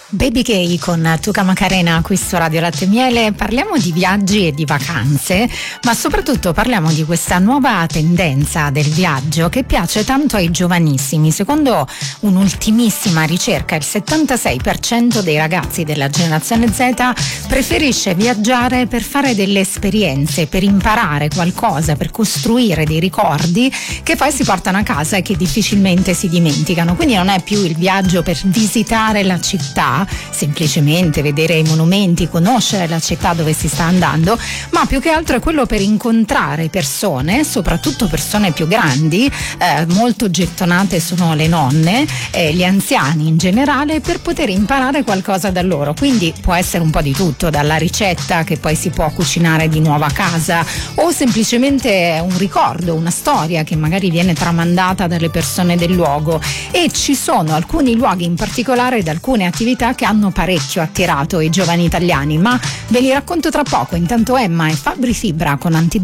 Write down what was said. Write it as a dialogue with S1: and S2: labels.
S1: Baby Gay con Tuca Macarena qui su Radio Latte e Miele. Parliamo di viaggi e di vacanze, ma soprattutto parliamo di questa nuova tendenza del viaggio che piace tanto ai giovanissimi. Secondo un'ultimissima ricerca, il 76% dei ragazzi della generazione Z preferisce viaggiare per fare delle esperienze, per imparare qualcosa, per costruire dei ricordi che poi si portano a casa e che difficilmente si dimenticano. Quindi non è più il viaggio per visitare la città, semplicemente vedere i monumenti, conoscere la città dove si sta andando, ma più che altro è quello per incontrare persone, soprattutto persone più grandi, molto gettonate sono le nonne, gli anziani in generale, per poter imparare qualcosa da loro. Quindi può essere un po' di tutto, dalla ricetta che poi si può cucinare di nuovo a casa, o semplicemente un ricordo, una storia che magari viene tramandata dalle persone del luogo. E ci sono alcuni luoghi in particolare ed alcune attività che hanno parecchio attirato i giovani italiani, ma ve li racconto tra poco. Intanto Emma e Fabri Fibra con